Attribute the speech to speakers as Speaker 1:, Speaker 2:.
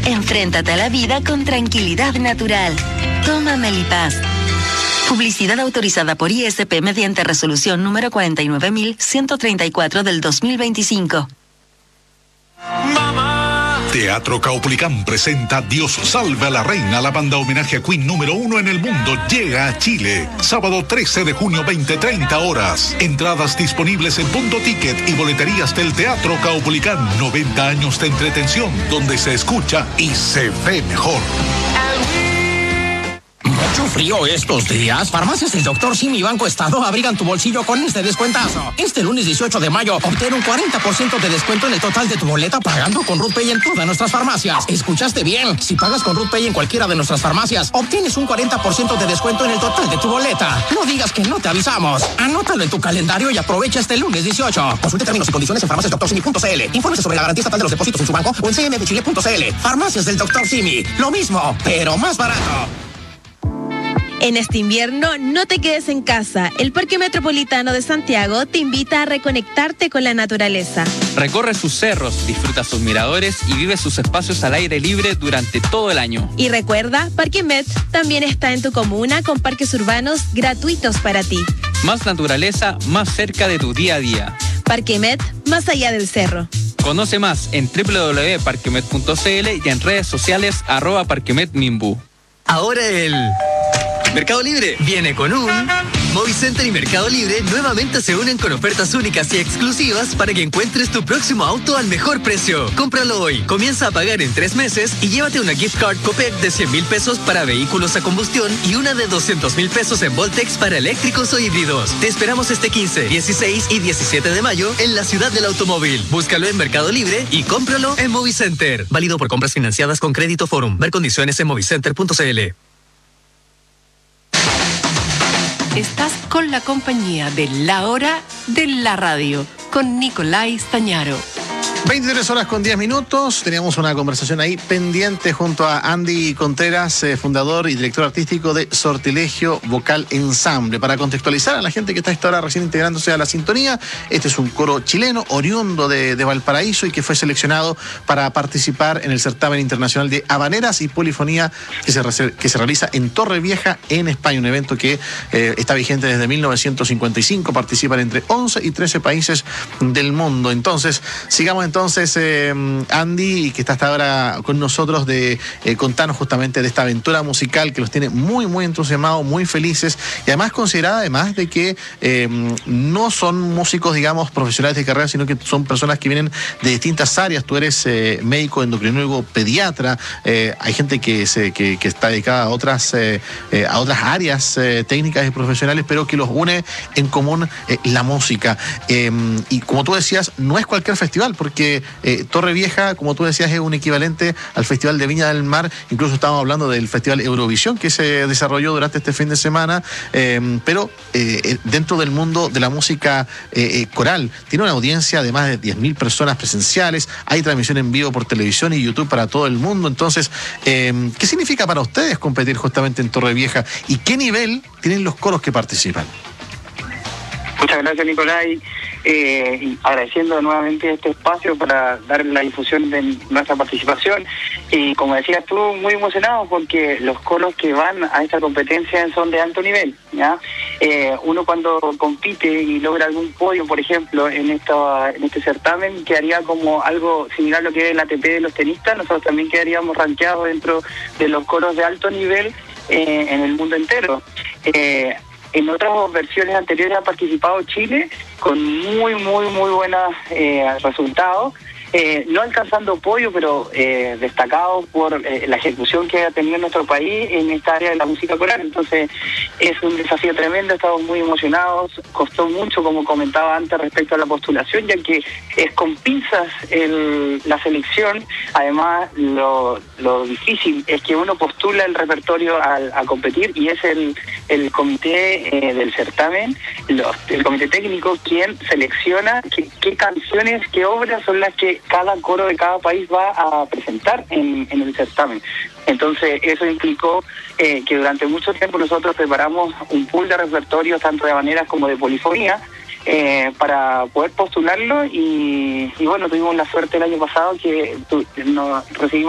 Speaker 1: Enfréntate a la vida con tranquilidad natural. Toma Melipaz. Publicidad autorizada por ISP mediante resolución número 49.134 del 2025.
Speaker 2: Teatro Caupolicán presenta Dios salve a la reina. La banda homenaje a Queen número 1 en el mundo llega a Chile. Sábado 13 de junio, 20:30 horas. Entradas disponibles en Punto Ticket y boleterías del Teatro Caupolicán. 90 años de entretención donde se escucha y se ve mejor.
Speaker 3: Mucho frío estos días. Farmacias del Dr. Simi y Banco Estado abrigan tu bolsillo con este descuentazo. Este lunes 18 de mayo obtén un 40% de descuento en el total de tu boleta pagando con RutPay en todas nuestras farmacias. ¿Escuchaste bien? Si pagas con RutPay en cualquiera de nuestras farmacias, obtienes un 40% de descuento en el total de tu boleta. No digas que no te avisamos. Anótalo en tu calendario y aprovecha este lunes 18. Consulte términos y condiciones en farmaciasdrsimi.cl. Infórmese sobre la garantía estatal de los depósitos en su banco o en cmfchile.cl. Farmacias del Dr. Simi. Lo mismo, pero más barato.
Speaker 4: En este invierno, no te quedes en casa. El Parque Metropolitano de Santiago te invita a reconectarte con la naturaleza.
Speaker 5: Recorre sus cerros, disfruta sus miradores y vive sus espacios al aire libre durante todo el año.
Speaker 4: Y recuerda, Parque Met también está en tu comuna con parques urbanos gratuitos para ti.
Speaker 5: Más naturaleza, más cerca de tu día a día.
Speaker 4: Parque Met, más allá del cerro.
Speaker 5: Conoce más en www.parquemet.cl y en redes sociales @parquemetminbu.
Speaker 6: Ahora el Mercado Libre viene con un Movicenter y Mercado Libre nuevamente se unen con ofertas únicas y exclusivas para que encuentres tu próximo auto al mejor precio. Cómpralo hoy, comienza a pagar en 3 meses y llévate una gift card Copec de 100,000 pesos para vehículos a combustión y una de 200,000 pesos en Voltex para eléctricos o híbridos. Te esperamos este 15, 16 y 17 de mayo en la ciudad del automóvil. Búscalo en Mercado Libre y cómpralo en Movicenter. Válido por compras financiadas con Crédito Forum. Ver condiciones en movicenter.cl.
Speaker 7: Estás con la compañía de La Hora de la Radio, con Nicolai Stañaro.
Speaker 8: 23 horas con 10 minutos. Teníamos una conversación ahí pendiente junto a Andy Contreras, fundador y director artístico de Sortilegio Vocal Ensamble. Para contextualizar a la gente que está a esta hora recién integrándose a la sintonía, este es un coro chileno oriundo de Valparaíso y que fue seleccionado para participar en el certamen internacional de habaneras y polifonía que se realiza en Torrevieja, en España. Un evento que está vigente desde 1955. Participan entre 11 y 13 países del mundo. Entonces, sigamos Andy, y que está hasta ahora con nosotros, de contarnos justamente de esta aventura musical que los tiene muy, muy entusiasmados, muy felices, y además considerada, además de que no son músicos, digamos, profesionales de carrera, sino que son personas que vienen de distintas áreas. Tú eres médico, endocrinólogo, pediatra, hay gente que está dedicada a otras áreas técnicas y profesionales, pero que los une en común la música. Y como tú decías, no es cualquier festival, porque Torrevieja, como tú decías, es un equivalente al Festival de Viña del Mar. Incluso estábamos hablando del Festival Eurovisión que se desarrolló durante este fin de semana, pero dentro del mundo de la música coral tiene una audiencia de más de 10,000 personas presenciales. Hay transmisión en vivo por televisión y YouTube para todo el mundo. Entonces, ¿qué significa para ustedes competir justamente en Torrevieja y qué nivel tienen los coros que participan?
Speaker 9: Muchas gracias, Nicolai. Agradeciendo nuevamente este espacio para dar la difusión de nuestra participación, y como decías tú, muy emocionados porque los coros que van a esta competencia son de alto nivel, ¿ya? Uno cuando compite y logra algún podio, por ejemplo, en este certamen, quedaría como algo similar a lo que es el ATP de los tenistas. Nosotros también quedaríamos rankeados dentro de los coros de alto nivel en el mundo entero. En otras versiones anteriores ha participado Chile con muy buenos resultados, no alcanzando podio, pero destacados por la ejecución que ha tenido nuestro país en esta área de la música coral. Entonces es un desafío tremendo, estamos muy emocionados. Costó mucho, como comentaba antes, respecto a la postulación, ya que es con pinzas la selección. Además, lo difícil es que uno postula el repertorio a competir, y es el comité del certamen, el comité técnico, quien selecciona qué canciones, qué obras son las que cada coro de cada país va a presentar en el certamen. Entonces eso implicó que durante mucho tiempo nosotros preparamos un pool de repertorios, tanto de habaneras como de polifonía, para poder postularlo, y bueno, tuvimos la suerte el año pasado que nos recibimos